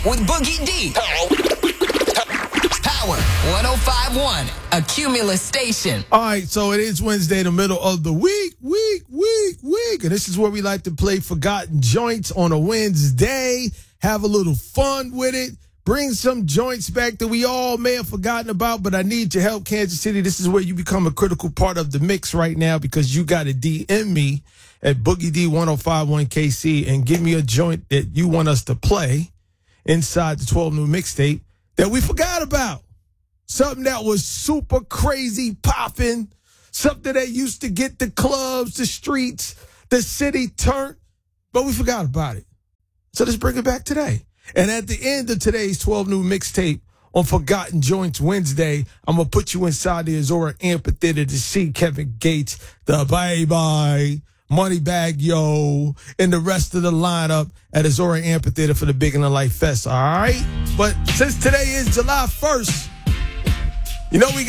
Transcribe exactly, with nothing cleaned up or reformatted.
with Boogie D. Power one oh five point one, a Cumulus station. All right, so it is Wednesday, the middle of the week, week, week, week. And this is where we like to play Forgotten Joints on a Wednesday, have a little fun with it, bring some joints back that we all may have forgotten about, but I need your help, Kansas City. This is where you become a critical part of the mix right now because you got to D M me at Boogie D one oh five point one K C and give me a joint that you want us to play inside the twelve new mixtape that we forgot about. Something that was super crazy popping, something that used to get the clubs, the streets, the city turned, but we forgot about it. So let's bring it back today. And at the end of today's twelve new mixtape on Forgotten Joints Wednesday, I'm going to put you inside the Azora Amphitheater to see Kevin Gates, the Bye-Bye, Moneybag Yo, and the rest of the lineup at Azora Amphitheater for the Big in the Life Fest, all right? But since today is July first, you know we got